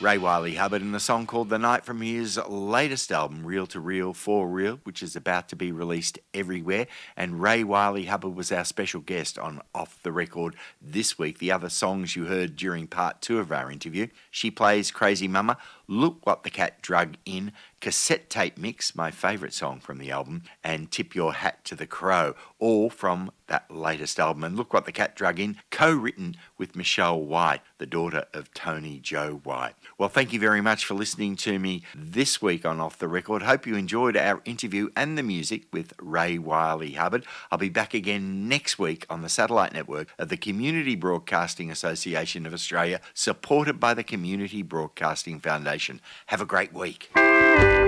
Ray Wiley Hubbard and the song called The Night from his latest album, Reel to Reel, For Real, which is about to be released everywhere. And Ray Wiley Hubbard was our special guest on Off the Record this week. The other songs you heard during part 2 of our interview: She Plays Crazy Mama, Look What the Cat Drug In, Cassette Tape Mix, my favourite song from the album, and Tip Your Hat to the Crow, all from that latest album. And Look What the Cat Drug In, co-written with Michelle White, the daughter of Tony Joe White. Well, thank you very much for listening to me this week on Off the Record. Hope you enjoyed our interview and the music with Ray Wiley Hubbard. I'll be back again next week on the satellite network of the Community Broadcasting Association of Australia, supported by the Community Broadcasting Foundation. Have a great week.